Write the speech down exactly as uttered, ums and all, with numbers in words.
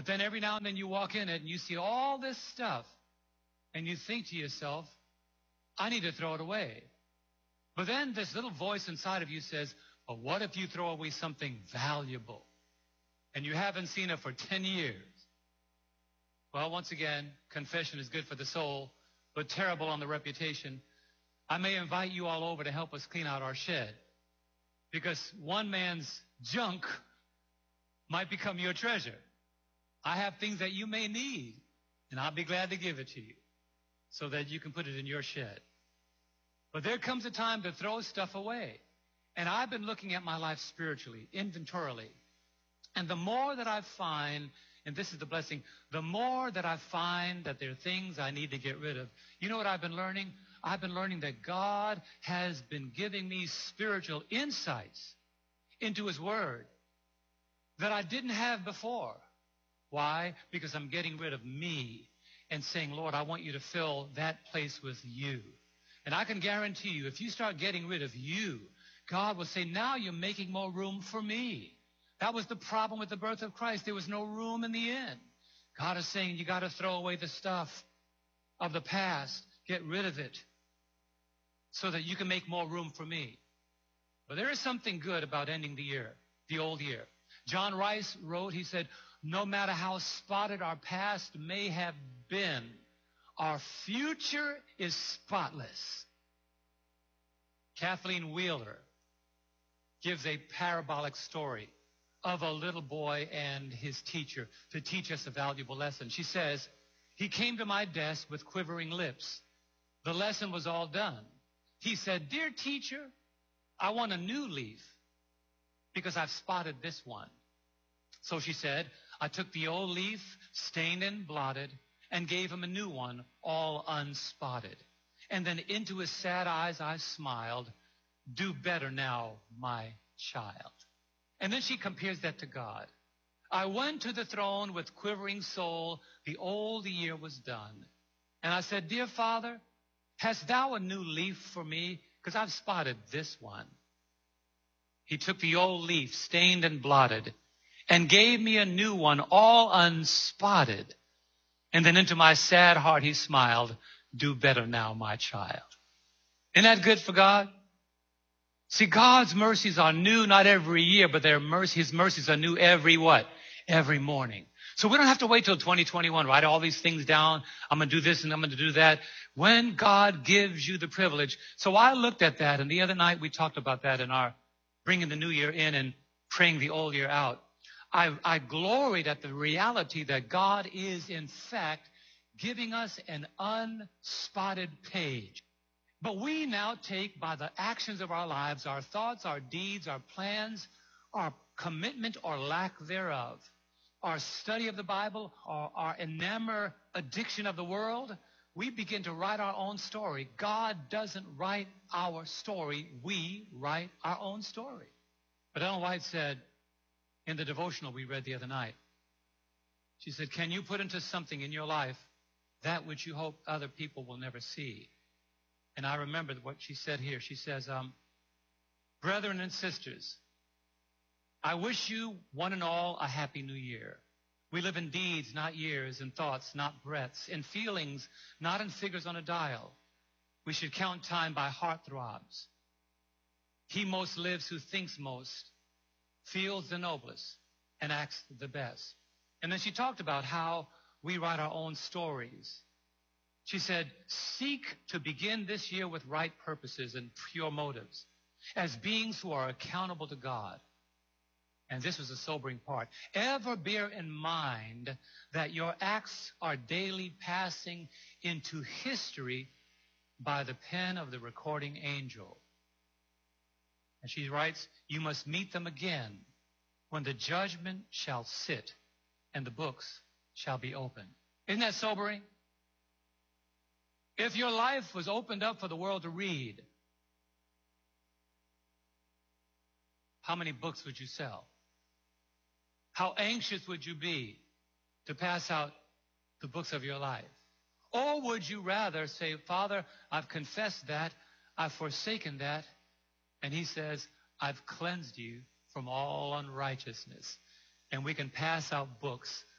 But then every now and then you walk in it and you see all this stuff and you think to yourself, I need to throw it away. But then this little voice inside of you says, but what if you throw away something valuable and you haven't seen it for ten years? Well, once again, confession is good for the soul, but terrible on the reputation. I may invite you all over to help us clean out our shed, because one man's junk might become your treasure. I have things that you may need, and I'll be glad to give it to you so that you can put it in your shed. But there comes a time to throw stuff away. And I've been looking at my life spiritually, inventorily. And the more that I find, and this is the blessing, the more that I find that there are things I need to get rid of. You know what I've been learning? I've been learning that God has been giving me spiritual insights into His Word that I didn't have before. Why? Because I'm getting rid of me and saying, Lord, I want you to fill that place with you. And I can guarantee you, if you start getting rid of you, God will say, now you're making more room for me. That was the problem with the birth of Christ. There was no room in the inn. God is saying you got to throw away the stuff of the past. Get rid of it so that you can make more room for me. But there is something good about ending the year, the old year. John Rice wrote, he said, no matter how spotted our past may have been, our future is spotless. Kathleen Wheeler gives a parabolic story of a little boy and his teacher to teach us a valuable lesson. She says, he came to my desk with quivering lips. The lesson was all done. He said, dear teacher, I want a new leaf because I've spotted this one. So she said, I took the old leaf, stained and blotted, and gave him a new one, all unspotted. And then into his sad eyes I smiled, do better now, my child. And then she compares that to God. I went to the throne with quivering soul, the old year was done. And I said, dear Father, hast thou a new leaf for me? Because I've spotted this one. He took the old leaf, stained and blotted, and gave me a new one, all unspotted. And then into my sad heart he smiled, do better now, my child. Isn't that good for God? See, God's mercies are new, not every year, but their mercy, His mercies are new every what? Every morning. So we don't have to wait till twenty twenty-one, write all these things down. I'm going to do this and I'm going to do that. When God gives you the privilege. So I looked at that, and the other night we talked about that in our bringing the new year in and praying the old year out. I, I gloried at the reality that God is, in fact, giving us an unspotted page. But we now take, by the actions of our lives, our thoughts, our deeds, our plans, our commitment or lack thereof, our study of the Bible, or our enamor addiction of the world, we begin to write our own story. God doesn't write our story. We write our own story. But Ellen White said in the devotional we read the other night, she said, can you put into something in your life that which you hope other people will never see? And I remember what she said here. She says, um, brethren and sisters, I wish you one and all a happy new year. We live in deeds, not years, in thoughts, not breaths, in feelings, not in figures on a dial. We should count time by heartthrobs. He most lives who thinks most, feels the noblest, and acts the best. And then she talked about how we write our own stories. She said, seek to begin this year with right purposes and pure motives, as beings who are accountable to God. And this was the sobering part. Ever bear in mind that your acts are daily passing into history by the pen of the recording angel. And she writes, you must meet them again when the judgment shall sit and the books shall be opened. Isn't that sobering? If your life was opened up for the world to read, how many books would you sell? How anxious would you be to pass out the books of your life? Or would you rather say, Father, I've confessed that, I've forsaken that, and He says, I've cleansed you from all unrighteousness. And we can pass out books